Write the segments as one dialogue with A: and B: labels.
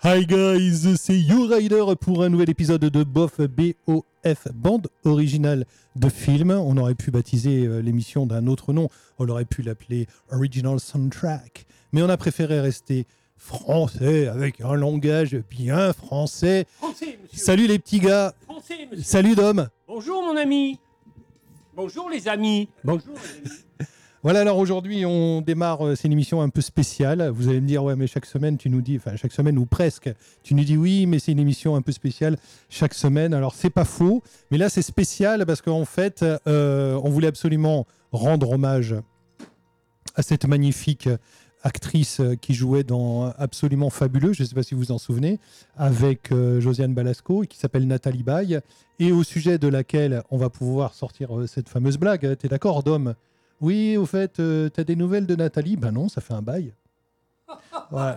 A: Hi guys, c'est You Rider pour un nouvel épisode de BOF, B-O-F, bande originale de film. On aurait pu baptiser l'émission d'un autre nom, on aurait pu l'appeler Original Soundtrack, mais on a préféré rester français, avec un langage bien français.
B: Français, monsieur.
A: Salut les petits gars.
B: Français, monsieur.
A: Salut Dom.
B: Bonjour, mon ami. Bonjour, les amis. Bonjour, les amis.
A: Voilà, alors aujourd'hui, on démarre, c'est une émission un peu spéciale. Vous allez me dire, ouais, mais chaque semaine, tu nous dis, enfin, chaque semaine ou presque, tu nous dis oui, mais c'est une émission un peu spéciale chaque semaine. Alors, c'est pas faux, mais là, c'est spécial parce qu'en fait, on voulait absolument rendre hommage à cette magnifique actrice qui jouait dans Absolument Fabuleux, je ne sais pas si vous vous en souvenez, avec Josiane Balasco, qui s'appelle Nathalie Baye, et au sujet de laquelle on va pouvoir sortir cette fameuse blague. T'es d'accord, Dom ? Oui, au fait, t'as des nouvelles de Nathalie ? Ben non, ça fait un bail. Voilà.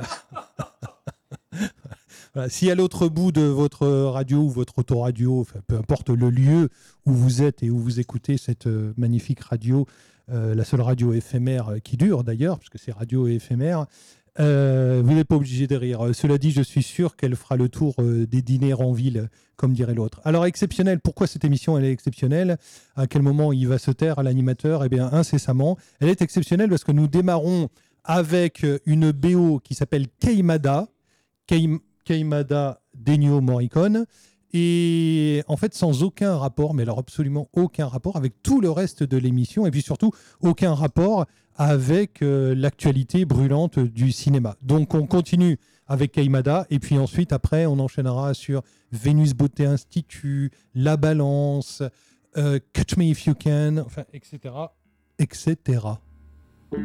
A: Voilà. Si à l'autre bout de votre radio ou votre autoradio, enfin, peu importe le lieu où vous êtes et où vous écoutez cette magnifique radio, la seule radio éphémère qui dure d'ailleurs, parce que c'est radio et éphémère, vous n'êtes pas obligé de rire. Cela dit, je suis sûr qu'elle fera le tour des dîners en ville, comme dirait l'autre. Alors, exceptionnelle, pourquoi cette émission elle est exceptionnelle ? À quel moment il va se taire à l'animateur ? Eh bien, incessamment. Elle est exceptionnelle parce que nous démarrons avec une BO qui s'appelle Keimada. Keimada d'Ennio Morricone. Et en fait, sans aucun rapport, mais alors absolument aucun rapport avec tout le reste de l'émission, et puis surtout aucun rapport avec l'actualité brûlante du cinéma. Donc on continue avec Keimada, et puis ensuite, après, on enchaînera sur Vénus Beauté Institut, La Balance, Catch Me If You Can, enfin, etc., etc.